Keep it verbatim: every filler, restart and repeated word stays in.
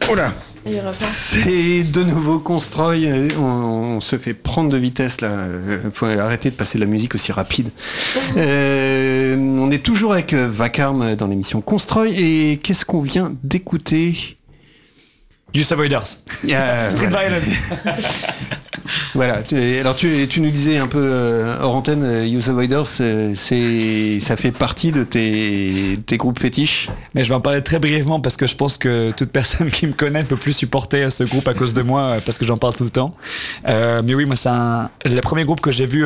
Oh là. Il y aura pas. C'est de nouveau Constroy, on, on se fait prendre de vitesse là, il faut arrêter de passer de la musique aussi rapide. Euh, on est toujours avec Vacarme dans l'émission Constroy et qu'est-ce qu'on vient d'écouter ? Youth Avoiders. Yeah, Street voilà. Violence. Voilà, tu, alors tu, tu nous disais un peu euh, hors antenne, euh, Youth Avoiders, euh, c'est, ça fait partie de tes, tes groupes fétiches. Mais je vais en parler très brièvement parce que je pense que toute personne qui me connaît ne peut plus supporter ce groupe à cause de moi parce que j'en parle tout le temps. Euh, mais oui, moi c'est un, le premier groupe que j'ai vu